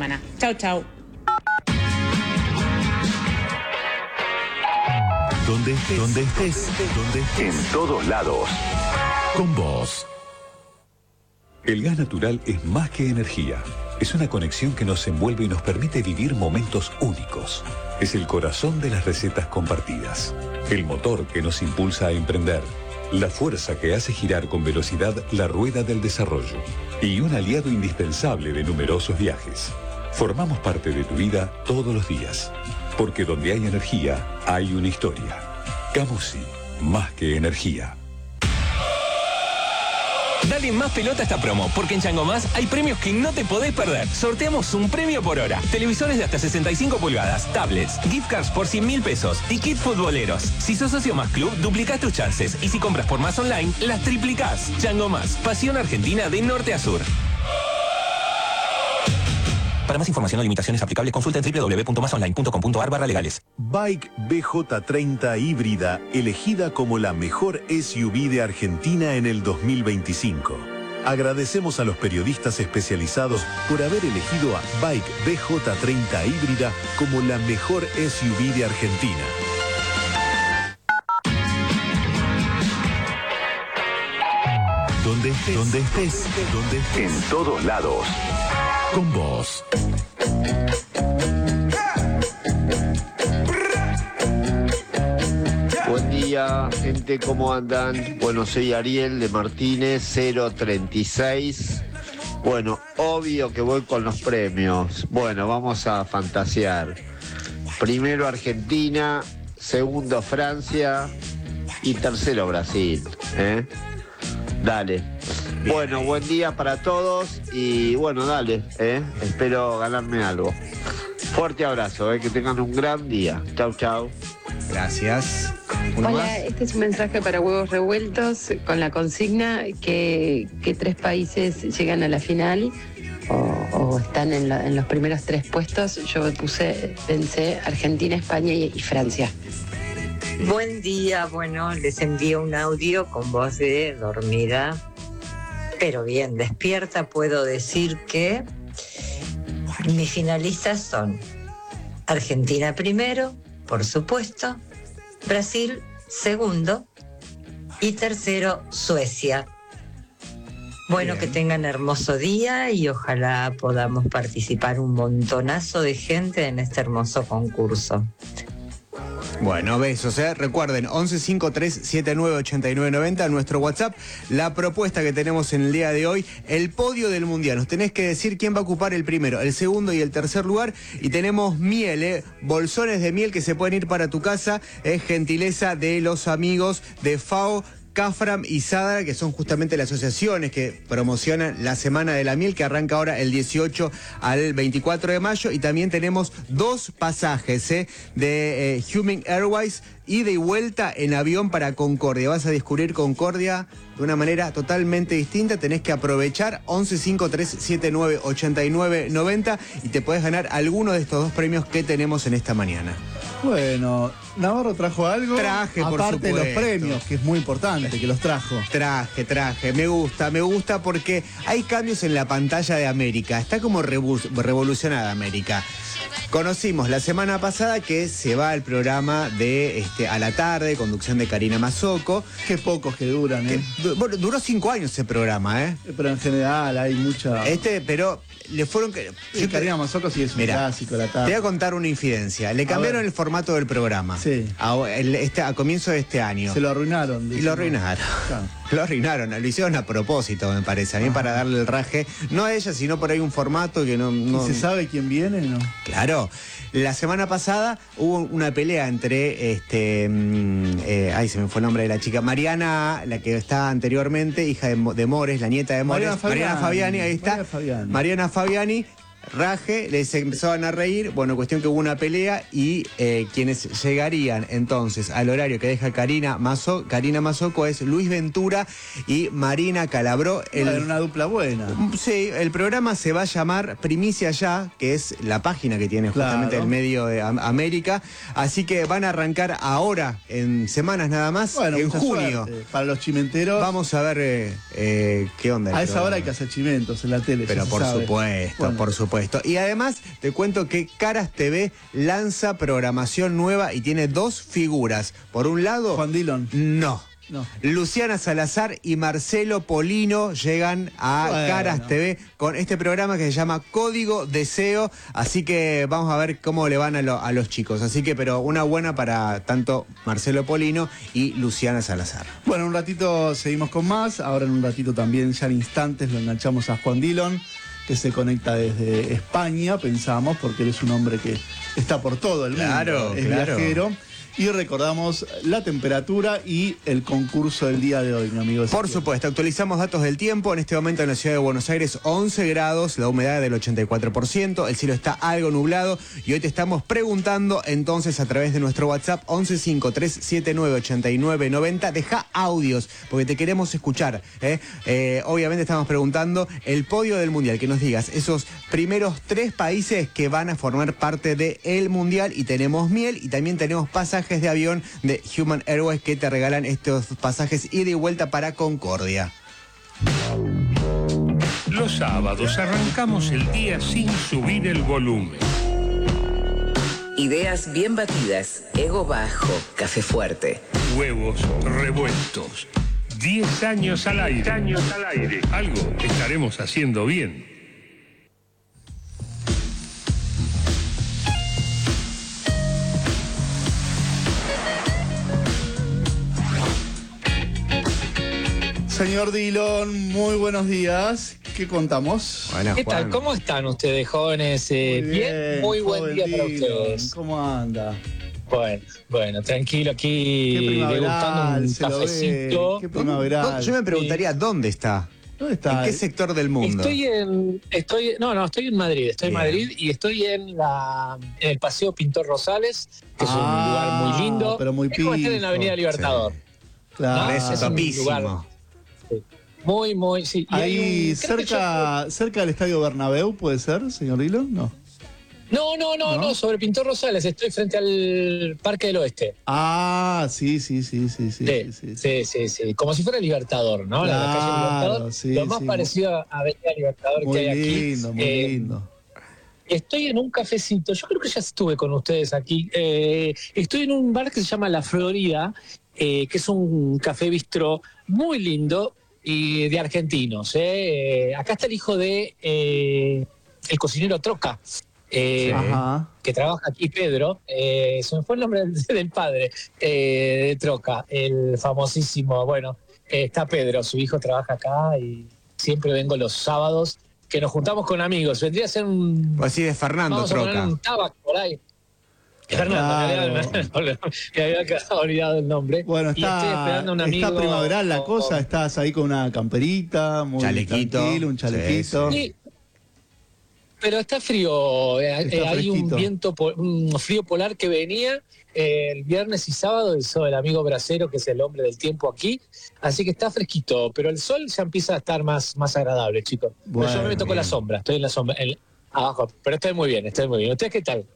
semana. Chau, chau. Donde estés, en todos lados. Con vos. El gas natural es más que energía. Es una conexión que nos envuelve y nos permite vivir momentos únicos. Es el corazón de las recetas compartidas. El motor que nos impulsa a emprender. La fuerza que hace girar con velocidad la rueda del desarrollo. Y un aliado indispensable de numerosos viajes. Formamos parte de tu vida todos los días. Porque donde hay energía, hay una historia. Camusi, más que energía. Dale más pelota a esta promo, porque en Chango Más hay premios que no te podés perder. Sorteamos un premio por hora. Televisores de hasta 65 pulgadas, tablets, gift cards por 100.000 pesos y kit futboleros. Si sos socio Más Club, duplicás tus chances. Y si compras por Más Online, las triplicás. Chango Más, pasión argentina de norte a sur. Para más información o limitaciones aplicables, consulta en www.masonline.com.ar/legales. Bike BJ30 híbrida, elegida como la mejor SUV de Argentina en el 2025. Agradecemos a los periodistas especializados por haber elegido a Bike BJ30 híbrida como la mejor SUV de Argentina. Donde estés, en todos lados. Con vos. Buen día, gente, ¿cómo andan? Bueno, soy Ariel de Martínez, 036. Bueno, obvio que voy con los premios. Bueno, vamos a fantasear. Primero Argentina, segundo Francia y tercero Brasil. Dale. Bueno, buen día para todos y bueno, dale, espero ganarme algo. Fuerte abrazo, que tengan un gran día. Chau, chau. Gracias. Hola, este es un mensaje para Huevos Revueltos con la consigna que 3 países llegan a la final o están en los primeros 3 puestos. Yo pensé Argentina, España y Francia. Buen día, bueno, les envío un audio con voz de dormida, pero bien despierta. Puedo decir que mis finalistas son Argentina primero, por supuesto, Brasil segundo y tercero Suecia. Bueno, bien. Que tengan hermoso día y ojalá podamos participar un montonazo de gente en este hermoso concurso. Bueno, besos, recuerden, 1153798990, nuestro WhatsApp, la propuesta que tenemos en el día de hoy, el podio del Mundial. Nos tenés que decir quién va a ocupar el primero, el segundo y el tercer lugar. Y tenemos miel, bolsones de miel que se pueden ir para tu casa, es gentileza de los amigos de FAO, CAFRAM y SADRA, que son justamente las asociaciones que promocionan la Semana de la Miel, que arranca ahora el 18 al 24 de mayo. Y también tenemos 2 pasajes de Human Airways, ida y vuelta en avión para Concordia. Vas a descubrir Concordia de una manera totalmente distinta. Tenés que aprovechar 1153798990 y te podés ganar alguno de estos 2 premios que tenemos en esta mañana. Bueno, Navarro trajo algo. Traje, por supuesto. Aparte de los premios, que es muy importante que los trajo. Traje. Me gusta porque hay cambios en la pantalla de América. Está como revolucionada América. Conocimos la semana pasada que se va el programa de A la Tarde, conducción de Karina Mazzocco. Qué pocos que duran, Bueno, duró 5 años ese programa, Pero en general hay mucha... Pero le fueron... Sí, Karina Mazzocco sí es un clásico, La Tarde. Te voy a contar una infidencia. Le cambiaron el formato del programa. Sí. A comienzo de este año. Se lo arruinaron. Y lo arruinaron. Claro. Lo arruinaron, lo hicieron a propósito, me parece. A mí para darle el raje, no a ella, sino por ahí un formato que no... ¿Y se sabe quién viene, no? Claro. La semana pasada hubo una pelea entre, se me fue el nombre de la chica, Mariana, la que estaba anteriormente, hija de Mores, la nieta de Mores. Mariana Fabiani, ahí está. Mariana Fabiani. Raje, les empezaban a reír, bueno, cuestión que hubo una pelea y quienes llegarían entonces al horario que deja Karina Mazzocco es Luis Ventura y Marina Calabró. Una dupla buena. Sí, el programa se va a llamar Primicia Ya, que es la página que tiene justamente el medio de América, así que van a arrancar ahora, en semanas nada más, en junio. Suerte. Para los chimenteros. Vamos a ver qué onda. A esa hora hay que hacer chimentos en la tele. Pero por supuesto, por supuesto. supuesto. Y además te cuento que Caras TV lanza programación nueva y tiene 2 figuras. Por un lado... Juan Dillon. No. No. Luciana Salazar y Marcelo Polino llegan a Caras TV con este programa que se llama Código Deseo, así que vamos a ver cómo le van a los chicos. Así que, pero una buena para tanto Marcelo Polino y Luciana Salazar. Bueno, un ratito seguimos con más. Ahora en un ratito también, ya en instantes, lo enganchamos a Juan Dillon, que se conecta desde España, pensamos, porque él es un hombre que está por todo el mundo. Claro, es viajero. Y recordamos la temperatura y el concurso del día de hoy, mi amigo. Por supuesto, actualizamos datos del tiempo. En este momento en la ciudad de Buenos Aires, 11 grados, la humedad del 84%, el cielo está algo nublado y hoy te estamos preguntando entonces a través de nuestro WhatsApp 1153798990, deja audios porque te queremos escuchar. Obviamente estamos preguntando el podio del Mundial, que nos digas esos primeros 3 países que van a formar parte del Mundial, y tenemos miel y también tenemos pasajes de avión de Human Airways que te regalan estos pasajes ida y vuelta para Concordia. Los sábados arrancamos el día sin subir el volumen. Ideas bien batidas, ego bajo, café fuerte. Huevos revueltos. 10 años al aire. 10 años al aire. Algo estaremos haciendo bien. Señor Dillon, muy buenos días. ¿Qué contamos? Buenas, ¿Qué tal? ¿Cómo están ustedes, jóvenes? Bien, muy buen día para ustedes. ¿Cómo anda? Bueno, tranquilo, aquí degustando un cafecito. Qué primaveral. Yo me preguntaría, ¿dónde está? ¿Dónde está? ¿En qué sector del mundo? Estoy en Madrid. Estoy en Madrid y estoy en el Paseo Pintor Rosales, que es un lugar muy lindo. Pero muy es como estar en la Avenida Libertador. Sí. Claro. ¿No? Es topísimo. Muy, sí. Y Ahí cerca del Estadio Bernabéu, ¿puede ser, señor Dillon? No, sobre Pintor Rosales, estoy frente al Parque del Oeste. Ah, sí. Sí. Como si fuera Libertador, ¿no? Claro, la calle Libertador. sí, lo más parecido a Avenida Libertador que hay aquí. Muy lindo. Estoy en un cafecito, yo creo que ya estuve con ustedes aquí. Estoy en un bar que se llama La Florida, que es un café bistró muy lindo y de argentinos. Acá está el hijo de el cocinero Troca, que trabaja aquí, Pedro. Se me fue el nombre del padre de Troca, el famosísimo. Bueno, está Pedro, su hijo trabaja acá y siempre vengo los sábados, que nos juntamos con amigos. Vendría a ser un... O así de Fernando vamos Troca. a poner un tabaco por ahí. Fernando, que había quedado olvidado el nombre. Bueno, y estoy esperando a un amigo. Está primaveral la cosa, estás ahí con una camperita, muy chalequito, tranquilo, un chalequito. Sí, pero está frío. Hay un viento, un frío polar que venía el viernes y sábado, el amigo Bracero, que es el hombre del tiempo aquí. Así que está fresquito, pero el sol ya empieza a estar más agradable, chicos. Bueno, yo me toco la sombra, estoy en la sombra. Abajo, pero estoy muy bien. ¿Ustedes qué tal?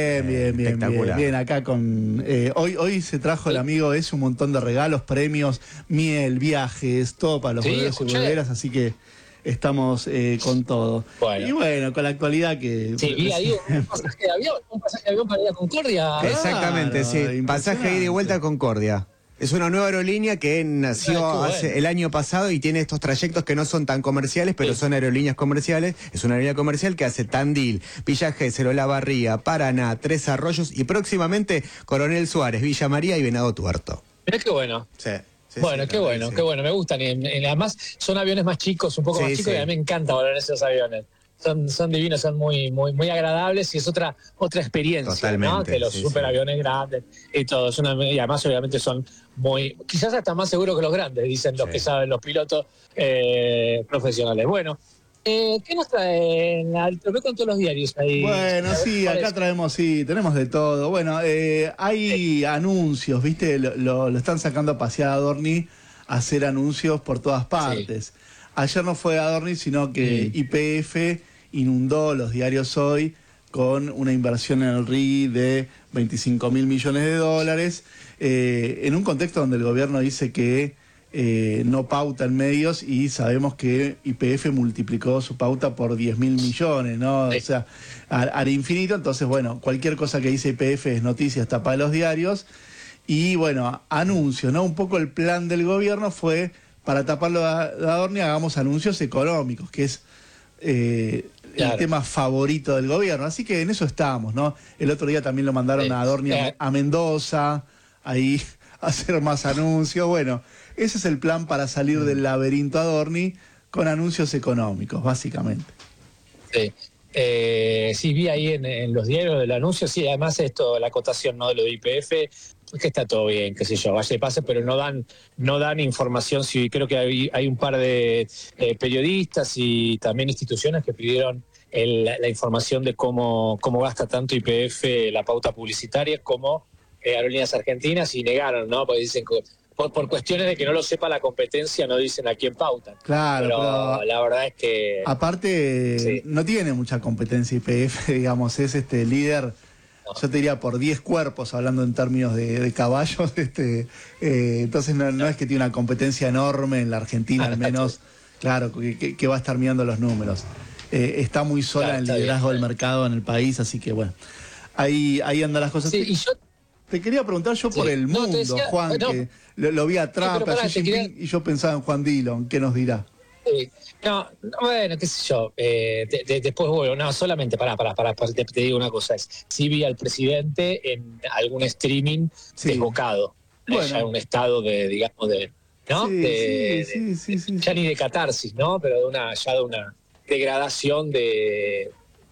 Bien, acá con... hoy se trajo el amigo un montón de regalos, premios, miel, viajes, todo para los boleros y boleras, así que estamos con todo. Bueno. Y bueno, con la actualidad que... Sí, y ahí un pasaje de avión para ir a Concordia. Exactamente, sí. Pasaje ida y vuelta a Concordia. Es una nueva aerolínea que nació el año pasado y tiene estos trayectos que no son tan comerciales, pero son aerolíneas comerciales. Es una aerolínea comercial que hace Tandil, Villa Gesell, Olavarría, Paraná, Tres Arroyos y próximamente Coronel Suárez, Villa María y Venado Tuerto. Mirá qué bueno. Sí. Bueno, qué bueno, me gustan. Y además son aviones más chicos, un poco más chicos, y a mí me encanta volar en esos aviones. Son divinos, son muy agradables y es otra experiencia. Totalmente, ¿no? Que los superaviones grandes y todo. Y además obviamente son quizás hasta más seguros que los grandes, dicen los que saben, los pilotos profesionales. Bueno, ¿qué nos traen? Lo veo con todos los diarios ahí. Bueno, sí, acá tenemos de todo. Bueno, hay anuncios, ¿viste? Lo están sacando a pasear a Adorni a hacer anuncios por todas partes. Sí. Ayer no fue Adorni, sino que YPF inundó los diarios hoy con una inversión en el RI de $25.000 millones, en un contexto donde el gobierno dice que no pauta en medios, y sabemos que YPF multiplicó su pauta por 10.000 millones, ¿no? Sí. O sea, al infinito. Entonces, bueno, cualquier cosa que dice YPF es noticia, está para los diarios. Y bueno, anuncios, ¿no? Un poco el plan del gobierno fue, para taparlo a Adorni, hagamos anuncios económicos, que es el tema favorito del gobierno. Así que en eso estábamos, ¿no? El otro día también lo mandaron a Adorni a Mendoza, ahí a hacer más anuncios. Bueno, ese es el plan para salir del laberinto Adorni, con anuncios económicos, básicamente. Sí. Sí, vi ahí en los diarios del anuncio, sí, además esto, la acotación, ¿no?, de lo de YPF, que está todo bien, qué sé yo, vaya y pase, pero no dan información. Sí, creo que hay un par de periodistas y también instituciones que pidieron la información de cómo gasta tanto YPF la pauta publicitaria como Aerolíneas Argentinas, y negaron, ¿no? Porque dicen que por cuestiones de que no lo sepa la competencia, no dicen a quién pautan. Claro, pero la verdad es que... Aparte, no tiene mucha competencia YPF, digamos, es líder, yo te diría, por 10 cuerpos, hablando en términos de caballos. Entonces no es que tiene una competencia enorme en la Argentina, al menos, claro, que va a estar mirando los números. Está muy sola en el liderazgo del mercado en el país, así que bueno, ahí andan las cosas. Sí, y yo... Te quería preguntar yo por el mundo, decía, Juan, que lo vi a Trump, a Xi Jinping, y yo pensaba en Juan Dillon. ¿Qué nos dirá? No, bueno, qué sé yo. Después, bueno, no, solamente para te digo una cosa. Sí vi al presidente en algún streaming desbocado. Bueno. Ya en un estado de, digamos, ¿no? Sí. Ya ni de catarsis, ¿no? Pero de una degradación desde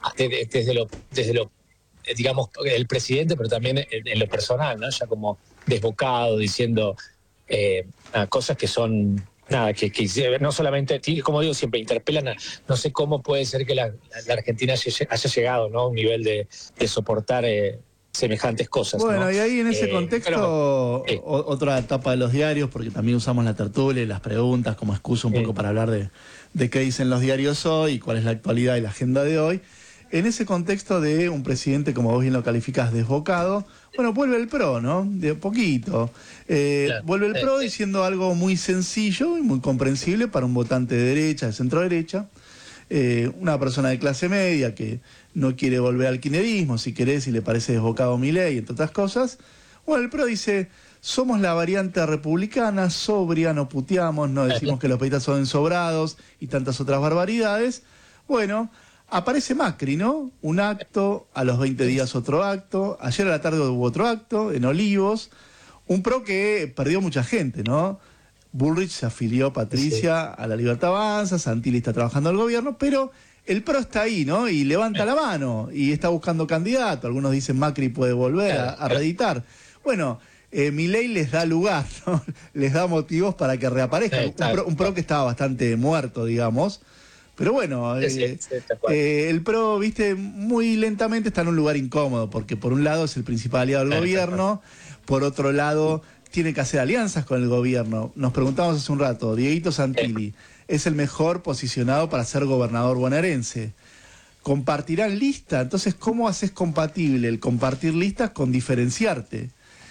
lo digamos, el presidente, pero también en lo personal, ¿no? Ya como desbocado, diciendo cosas que son, que no solamente, como digo, siempre interpelan no sé cómo puede ser que la Argentina haya llegado, ¿no?, a un nivel de soportar semejantes cosas. Bueno, ¿no? Y ahí en ese contexto, otra etapa de los diarios, porque también usamos la tertulia y las preguntas como excusa un poco para hablar de qué dicen los diarios hoy y cuál es la actualidad y la agenda de hoy. En ese contexto de un presidente, como vos bien lo calificás, desbocado, bueno, vuelve el PRO, ¿no? De poquito. Vuelve el PRO diciendo algo muy sencillo y muy comprensible para un votante de derecha, de centro-derecha, una persona de clase media que no quiere volver al kirchnerismo, si querés, y le parece desbocado Milei, entre otras cosas. Bueno, el PRO dice, somos la variante republicana, sobria, no puteamos, no decimos que los periodistas son ensobrados y tantas otras barbaridades. Bueno... Aparece Macri, ¿no? Un acto, a los 20 días otro acto, ayer a la tarde hubo otro acto, en Olivos, un PRO que perdió mucha gente, ¿no? Bullrich se afilió, Patricia, a la Libertad Avanza, Santilli está trabajando en el gobierno, pero el PRO está ahí, ¿no? Y levanta la mano, y está buscando candidato, algunos dicen Macri puede volver a reeditar. Bueno, Milei les da lugar, ¿no? Les da motivos para que reaparezca, un PRO que estaba bastante muerto, digamos. Pero bueno, el PRO, viste, muy lentamente está en un lugar incómodo, porque por un lado es el principal aliado del gobierno, por otro lado tiene que hacer alianzas con el gobierno. Nos preguntamos hace un rato, Dieguito Santilli, ¿es el mejor posicionado para ser gobernador bonaerense? ¿Compartirán lista? Entonces, ¿cómo haces compatible el compartir listas con diferenciarte?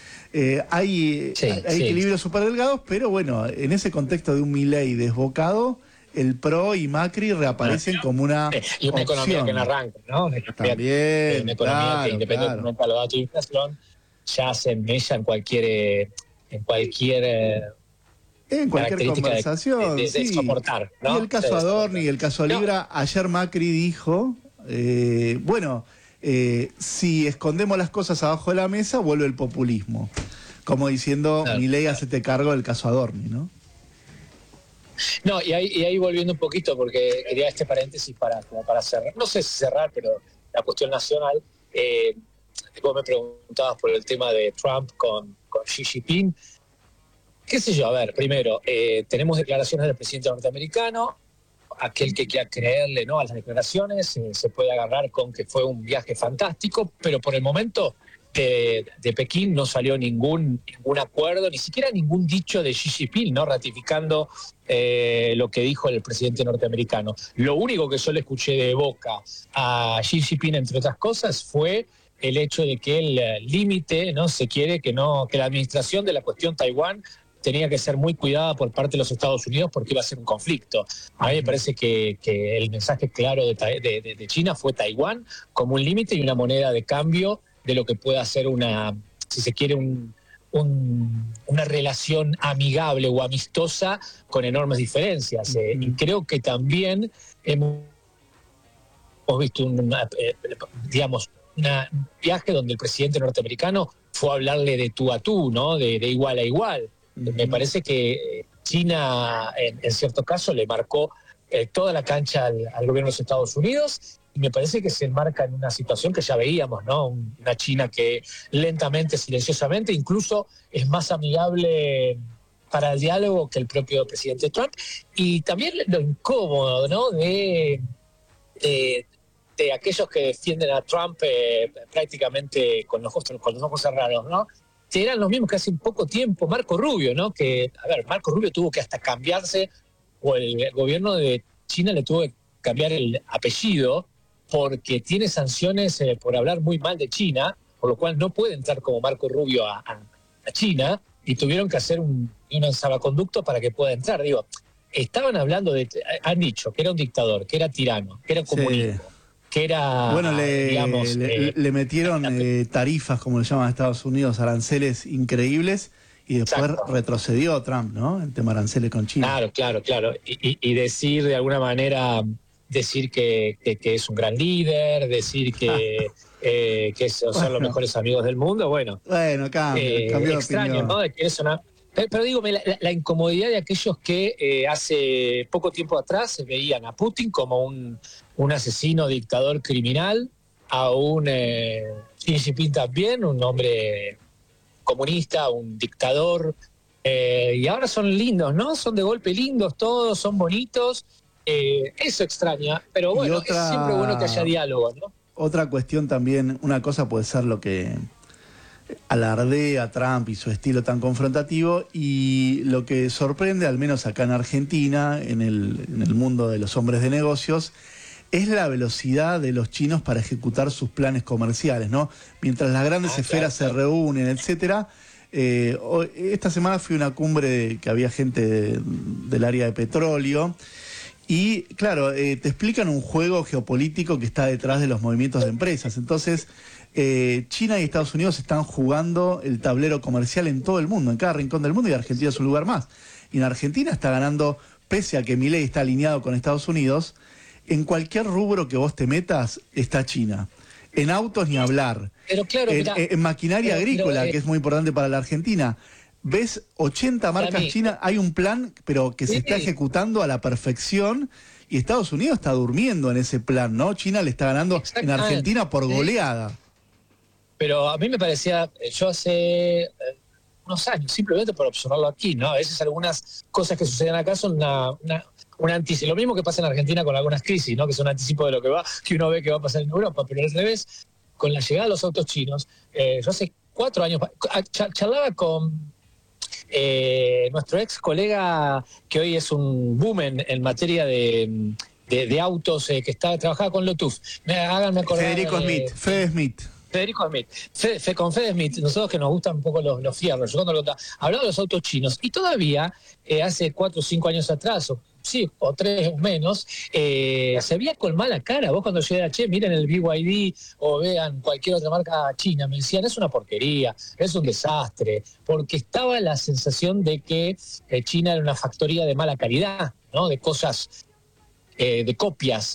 Hay equilibrios súper delgados, pero bueno, en ese contexto de un Milei desbocado, el PRO y Macri reaparecen como una y una economía que no arranca, ¿no? También, una economía que independientemente de los datos de inflación ya se mella en cualquier conversación, de soportar, ¿no? Y el caso Adorni y el caso Libra, ayer Macri dijo, si escondemos las cosas abajo de la mesa, vuelve el populismo. Como diciendo, Milei, hacete cargo del caso Adorni, ¿no? No, y ahí volviendo un poquito, porque quería este paréntesis para cerrar, no sé si cerrar, pero la cuestión nacional, vos me preguntabas por el tema de Trump con Xi Jinping, qué sé yo, a ver, primero, tenemos declaraciones del presidente norteamericano, aquel que quiera creerle, ¿no?, a las declaraciones, se puede agarrar con que fue un viaje fantástico, pero por el momento de Pekín no salió ningún acuerdo, ni siquiera ningún dicho de Xi Jinping, ¿no?, ratificando lo que dijo el presidente norteamericano. Lo único que yo le escuché de boca a Xi Jinping, entre otras cosas, fue el hecho de que el límite, ¿no?, se quiere que la administración de la cuestión Taiwán tenía que ser muy cuidada por parte de los Estados Unidos porque iba a ser un conflicto. A mí me parece que el mensaje claro de China fue Taiwán como un límite y una moneda de cambio de lo que pueda ser una, si se quiere, una relación amigable o amistosa con enormes diferencias. Y creo que también hemos visto un viaje donde el presidente norteamericano fue a hablarle de tú a tú, ¿no? De igual a igual. Me parece que China, en cierto caso, le marcó toda la cancha al gobierno de los Estados Unidos, y me parece que se enmarca en una situación que ya veíamos, ¿no? Una China que lentamente, silenciosamente, incluso es más amigable para el diálogo que el propio presidente Trump. Y también lo incómodo, ¿no? de aquellos que defienden a Trump prácticamente con los ojos cerrados, ¿no? Que eran los mismos que hace un poco tiempo Marco Rubio, ¿no? Que, a ver, Marco Rubio tuvo que hasta cambiarse, o el gobierno de China le tuvo que cambiar el apellido porque tiene sanciones por hablar muy mal de China, por lo cual no puede entrar como Marco Rubio a China, y tuvieron que hacer un salvaconducto para que pueda entrar. Digo, estaban hablando han dicho que era un dictador, que era tirano, que era comunismo. Sí. Que era, bueno, le metieron tarifas, como le llaman a Estados Unidos, aranceles increíbles, y después retrocedió Trump, ¿no? El tema aranceles con China. Claro. Y decir de alguna manera, que es un gran líder, decir que son los mejores amigos del mundo, bueno, cambió extraño, opinión. ¿no? De que eso pero digo, la incomodidad de aquellos que hace poco tiempo atrás veían a Putin como un asesino, dictador, criminal, a un Xi Jinping también, un hombre comunista, un dictador, y ahora son lindos, ¿no? Son de golpe lindos todos, son bonitos, eso extraña, pero bueno, es siempre bueno que haya diálogo, ¿no? Otra cuestión también, una cosa puede ser lo que alardea Trump y su estilo tan confrontativo, y lo que sorprende, al menos acá en Argentina, en el mundo de los hombres de negocios, es la velocidad de los chinos para ejecutar sus planes comerciales, ¿no? Mientras las grandes esferas se reúnen, etcétera. Esta semana fui a una cumbre que había gente del área de petróleo, y claro, te explican un juego geopolítico que está detrás de los movimientos de empresas. Entonces, China y Estados Unidos están jugando el tablero comercial en todo el mundo, en cada rincón del mundo, y Argentina es un lugar más. Y en Argentina está ganando, pese a que Milei está alineado con Estados Unidos, en cualquier rubro que vos te metas está China. En autos ni hablar. Pero claro, en maquinaria agrícola, que es muy importante para la Argentina. Ves 80 marcas chinas, hay un plan, pero que se está ejecutando a la perfección, y Estados Unidos está durmiendo en ese plan, ¿no? China le está ganando en Argentina por goleada. Pero a mí me parecía, yo hace unos años, simplemente por observarlo aquí, ¿no? A veces algunas cosas que suceden acá son un anticipo. Lo mismo que pasa en Argentina con algunas crisis, ¿no? Que son un anticipo de lo que uno ve que va a pasar en Europa, pero al revés, con la llegada de los autos chinos, yo hace 4 años charlaba con nuestro ex colega, que hoy es un boom en materia de autos, que trabajaba con Lotus. Háganme acordar. Fede Smith. Federico Smith, con Fede Smith, nosotros que nos gustan un poco los fierros, yo cuando hablaba de los autos chinos, y todavía hace 4 o 5 años atrás, o 3 o menos, se veía con mala cara. Vos cuando yo era, miren el BYD o vean cualquier otra marca china, me decían, es una porquería, es un desastre, porque estaba la sensación de que China era una factoría de mala calidad, ¿no? De cosas, de copias.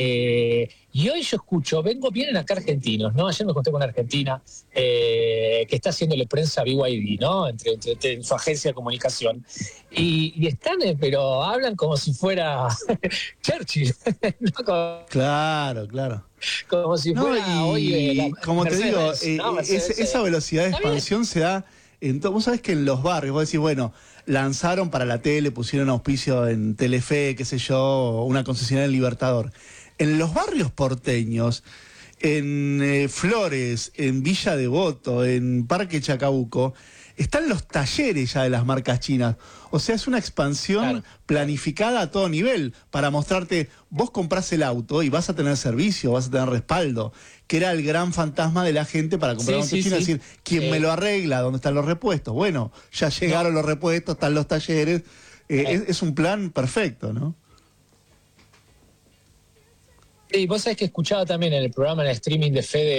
Y hoy yo vienen acá argentinos, ¿no? Ayer me conté con Argentina, que está haciéndole prensa a BYD, ¿no? Entre en su agencia de comunicación. Y están, pero hablan como si fuera Churchill. ¿No? Claro. Como si fuera hoy. Como te digo, esa velocidad de expansión se da. Vos sabés que en los barrios, vos decís, bueno, lanzaron para la tele, pusieron auspicio en Telefe, qué sé yo, una concesionaria en Libertador. En los barrios porteños, en Flores, en Villa Devoto, en Parque Chacabuco, están los talleres ya de las marcas chinas. O sea, es una expansión planificada a todo nivel para mostrarte, vos comprás el auto y vas a tener servicio, vas a tener respaldo, que era el gran fantasma de la gente para comprar un auto chino, es decir, ¿quién me lo arregla? ¿Dónde están los repuestos? Bueno, ya llegaron los repuestos, están los talleres, es un plan perfecto, ¿no? Y vos sabés que escuchaba también en el programa, en el streaming de Fede,